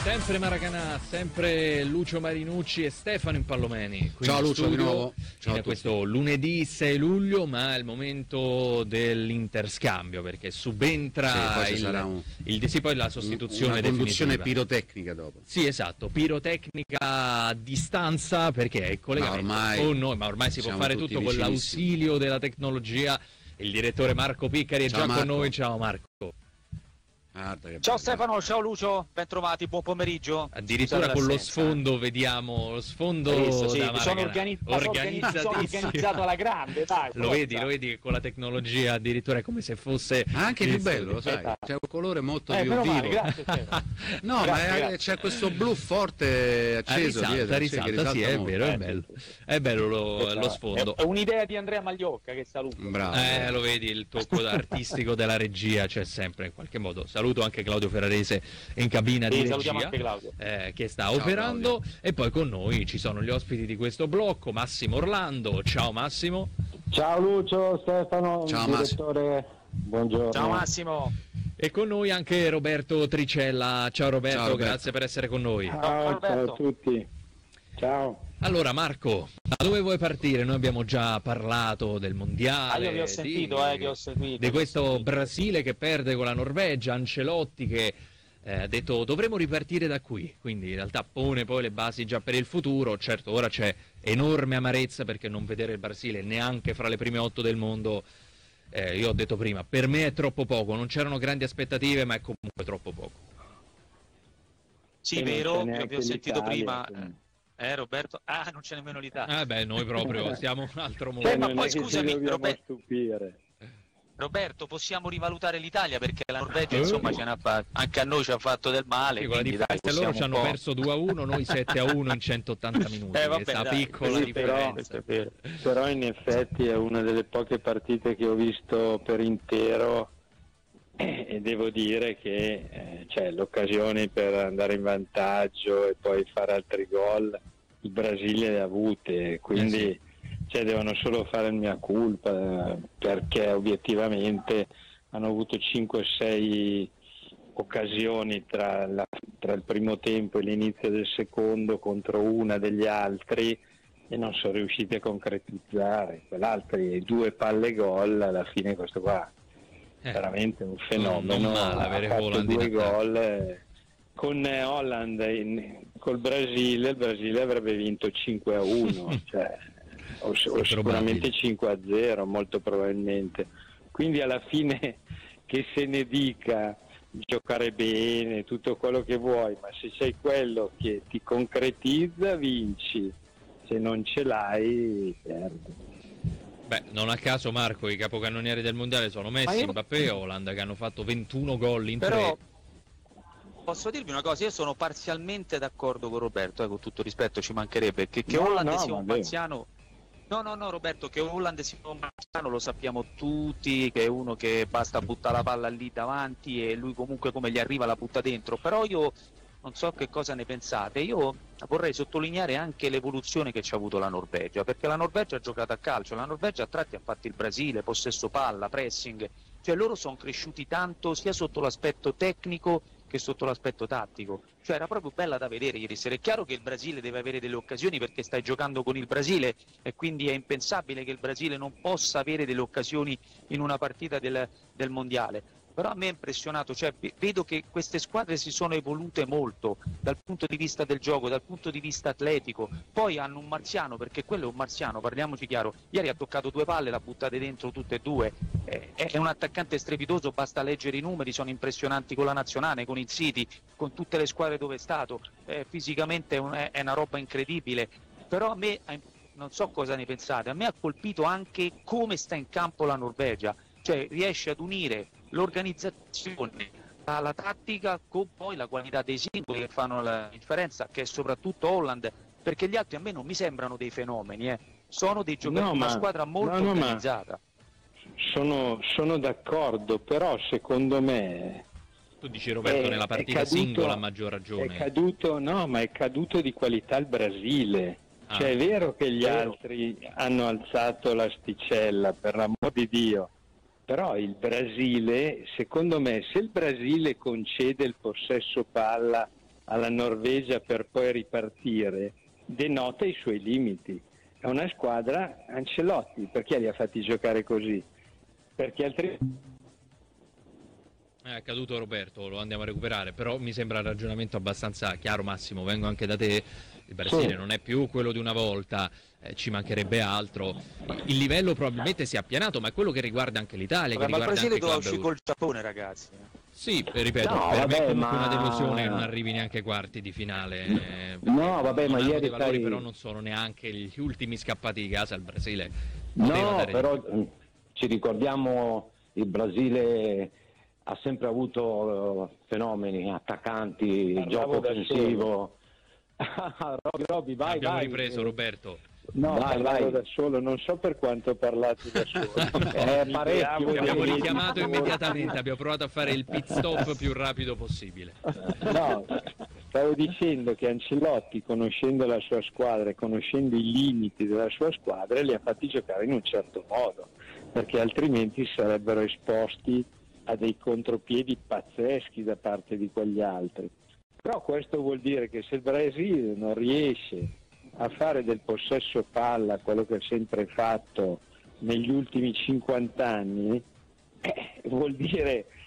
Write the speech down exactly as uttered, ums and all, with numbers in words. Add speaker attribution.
Speaker 1: Sempre Maracanã, sempre Lucio Marinucci e Stefano Impallomeni.
Speaker 2: Ciao Lucio di nuovo. Ciao
Speaker 1: a questo lunedì sei luglio, ma è il momento dell'interscambio perché subentra
Speaker 2: sì,
Speaker 1: il,
Speaker 2: sarà un,
Speaker 1: il sì, poi la sostituzione
Speaker 2: una conduzione
Speaker 1: definitiva.
Speaker 2: pirotecnica dopo.
Speaker 1: Sì, esatto, pirotecnica a distanza perché è il collegamento
Speaker 2: ma ormai,
Speaker 1: con noi, ma ormai si può fare tutto con l'ausilio della tecnologia. Il direttore Marco Piccari è
Speaker 2: ciao
Speaker 1: già
Speaker 2: Marco.
Speaker 1: con noi. Ciao Marco.
Speaker 3: Guarda, ciao Stefano, ciao Lucio, ben trovati, buon pomeriggio.
Speaker 1: Addirittura con lo sfondo vediamo lo sfondo
Speaker 3: visto, sì,
Speaker 1: da
Speaker 3: sono organizz- organizzatissimo, organizzato alla grande, dai.
Speaker 1: Lo vedi, lo vedi che con la tecnologia addirittura è come se fosse
Speaker 2: anche più bello, lo sai, c'è un colore molto
Speaker 3: eh,
Speaker 2: più
Speaker 3: vivo.
Speaker 2: Male,
Speaker 3: grazie,
Speaker 2: no,
Speaker 3: grazie,
Speaker 2: ma è,
Speaker 3: grazie.
Speaker 2: C'è questo blu forte acceso
Speaker 1: risalta,
Speaker 2: dietro,
Speaker 1: risalta,
Speaker 2: sì, risalta
Speaker 1: sì, è
Speaker 2: molto.
Speaker 1: vero, è bello. È bello lo, lo sfondo.
Speaker 3: È un'idea di Andrea Magliocca, che saluto.
Speaker 2: Bravo.
Speaker 1: Eh, lo vedi, il tocco artistico della regia c'è sempre in qualche modo. Saluto anche Claudio Ferrarese in cabina
Speaker 3: sì,
Speaker 1: di regia eh, che sta ciao, operando Claudio. E poi con noi ci sono gli ospiti di questo blocco, Massimo Orlando. Ciao Massimo.
Speaker 4: Ciao Lucio, Stefano,
Speaker 2: ciao,
Speaker 4: direttore,
Speaker 2: Massimo.
Speaker 4: Buongiorno.
Speaker 3: Ciao Massimo.
Speaker 1: E con noi anche Roberto Tricella. Ciao Roberto,
Speaker 2: ciao, Roberto.
Speaker 1: Grazie per essere con noi.
Speaker 4: Ciao, ciao, ciao a tutti. Ciao.
Speaker 1: Allora Marco, da dove vuoi partire? Noi abbiamo già parlato del mondiale,
Speaker 3: ah, io vi ho sentito,
Speaker 1: di,
Speaker 3: eh, vi ho seguito,
Speaker 1: di questo
Speaker 3: seguito.
Speaker 1: Brasile che perde con la Norvegia, Ancelotti che eh, ha detto dovremo ripartire da qui, quindi in realtà pone poi le basi già per il futuro. Certo, ora c'è enorme amarezza perché non vedere il Brasile neanche fra le prime otto del mondo, eh, io ho detto prima, per me è troppo poco, non c'erano grandi aspettative ma è comunque troppo poco.
Speaker 3: Sì, e vero, io vi ho sentito prima... Quindi. Eh Roberto? Ah, non c'è nemmeno l'Italia.
Speaker 1: Ah beh, noi proprio siamo un altro mondo.
Speaker 3: Cioè, ma poi scusami, Roberto,
Speaker 4: stupire.
Speaker 3: Roberto, possiamo rivalutare l'Italia perché la Norvegia uh. insomma ce n'ha fatto, anche a noi ci ha fatto del male.
Speaker 1: Sì, quindi, dai, loro ci hanno perso due a uno, noi sette a uno in centottanta minuti.
Speaker 3: Eh, vabbè,
Speaker 1: questa
Speaker 3: dai,
Speaker 1: piccola
Speaker 4: sì,
Speaker 1: differenza.
Speaker 4: Però, però in effetti è una delle poche partite che ho visto per intero. E devo dire che eh, cioè, l'occasione per andare in vantaggio e poi fare altri gol il Brasile le ha avute, quindi eh sì. cioè, devono solo fare il mia colpa, perché obiettivamente hanno avuto cinque sei occasioni tra, la, tra il primo tempo e l'inizio del secondo contro una degli altri e non sono riusciti a concretizzare. Quell'altri due palle gol, alla fine questo qua
Speaker 1: Eh,
Speaker 4: veramente un fenomeno.
Speaker 1: Non male avere
Speaker 4: ha fatto
Speaker 1: Holland
Speaker 4: due
Speaker 1: in
Speaker 4: gol eh, con eh, Holland in, col Brasile il Brasile avrebbe vinto cinque a uno cioè, o, o sicuramente cinque a zero molto probabilmente, quindi alla fine che se ne dica giocare bene tutto quello che vuoi, ma se sei quello che ti concretizza vinci, se non ce l'hai perdi.
Speaker 1: Beh, non a caso Marco, i capocannonieri del mondiale sono Messi, io... Mbappé e Holland, che hanno fatto ventuno gol in
Speaker 3: Però,
Speaker 1: tre.
Speaker 3: Posso dirvi una cosa, io sono parzialmente d'accordo con Roberto, eh, con tutto rispetto, ci mancherebbe, che, che
Speaker 4: no,
Speaker 3: Holland
Speaker 4: no,
Speaker 3: sia un marziano. No, no, no Roberto, che Holland sia un marziano lo sappiamo tutti, che è uno che basta buttare la palla lì davanti e lui comunque come gli arriva la butta dentro, però io non so che cosa ne pensate, io vorrei sottolineare anche l'evoluzione che ci ha avuto la Norvegia, perché la Norvegia ha giocato a calcio, la Norvegia a tratti ha fatto il Brasile, possesso palla, pressing, cioè loro sono cresciuti tanto sia sotto l'aspetto tecnico che sotto l'aspetto tattico, cioè era proprio bella da vedere ieri sera. È chiaro che il Brasile deve avere delle occasioni perché stai giocando con il Brasile e quindi è impensabile che il Brasile non possa avere delle occasioni in una partita del, del mondiale. Però a me è impressionato, cioè, vedo che queste squadre si sono evolute molto dal punto di vista del gioco, dal punto di vista atletico, poi hanno un marziano, perché quello è un marziano, parliamoci chiaro, ieri ha toccato due palle, l'ha buttate dentro tutte e due, eh, è un attaccante strepitoso, basta leggere i numeri, sono impressionanti con la nazionale, con il City, con tutte le squadre dove è stato, eh, fisicamente è, un, è una roba incredibile, però a me, non so cosa ne pensate, a me ha colpito anche come sta in campo la Norvegia, cioè riesce ad unire l'organizzazione, la tattica con poi la qualità dei singoli che fanno la differenza, che è soprattutto Holland, perché gli altri a me non mi sembrano dei fenomeni, eh. Sono dei giocatori,
Speaker 4: no,
Speaker 3: una squadra molto
Speaker 4: no, no,
Speaker 3: organizzata.
Speaker 4: Sono, sono d'accordo, però secondo me
Speaker 1: tu dici Roberto
Speaker 4: è,
Speaker 1: nella partita
Speaker 4: caduto,
Speaker 1: singola a maggior ragione
Speaker 4: è caduto, no, ma è caduto di qualità il Brasile, ah, cioè è vero che gli vero. altri hanno alzato l'asticella, per l'amor di Dio, però il Brasile, secondo me, se il Brasile concede il possesso palla alla Norvegia per poi ripartire, denota i suoi limiti. È una squadra Ancelotti, perché li ha fatti giocare così? Perché altrimenti...
Speaker 1: È caduto Roberto, lo andiamo a recuperare, però mi sembra il ragionamento abbastanza chiaro. Massimo, vengo anche da te, il Brasile
Speaker 4: Sì.
Speaker 1: non è più quello di una volta, eh, ci mancherebbe altro, il livello probabilmente si è appianato, ma è quello che riguarda anche l'Italia, che
Speaker 3: Vabbè, ma il
Speaker 1: riguarda
Speaker 3: Brasile
Speaker 1: anche i
Speaker 3: doveva
Speaker 1: club
Speaker 3: uscire col Giappone, ragazzi.
Speaker 1: Sì, eh, ripeto,
Speaker 5: No,
Speaker 1: per me
Speaker 5: vabbè,
Speaker 1: è comunque
Speaker 5: ma-
Speaker 1: una delusione che non arrivi neanche ai quarti di finale. eh,
Speaker 5: No, vabbè,
Speaker 1: non
Speaker 5: ma
Speaker 1: hanno
Speaker 5: ieri,
Speaker 1: dei valori,
Speaker 5: sai-
Speaker 1: però non sono neanche gli ultimi scappati di casa, il Brasile poteva
Speaker 5: No,
Speaker 1: dare di
Speaker 5: però
Speaker 1: più.
Speaker 5: mh, ci ricordiamo il Brasile ha sempre avuto eh, fenomeni, attaccanti,
Speaker 4: Parlavo
Speaker 5: gioco
Speaker 4: da
Speaker 5: offensivo. Robby, Robby, vai,
Speaker 1: Abbiamo
Speaker 5: vai.
Speaker 1: ripreso, Roberto.
Speaker 4: No,
Speaker 5: Vai,
Speaker 4: parlavo
Speaker 5: vai.
Speaker 4: da solo, non so per quanto ho parlato da solo.
Speaker 5: Eh,
Speaker 4: Mi
Speaker 5: parecchio,
Speaker 4: beavo
Speaker 1: Ti abbiamo
Speaker 4: dei-
Speaker 1: richiamato immediatamente, abbiamo provato a fare il pit stop più rapido possibile.
Speaker 4: No, stavo dicendo che Ancelotti, conoscendo la sua squadra e conoscendo i limiti della sua squadra, li ha fatti giocare in un certo modo, perché altrimenti sarebbero esposti a dei contropiedi pazzeschi da parte di quegli altri. Però questo vuol dire che se il Brasile non riesce a fare del possesso palla quello che ha sempre fatto negli ultimi cinquanta anni, eh, vuol dire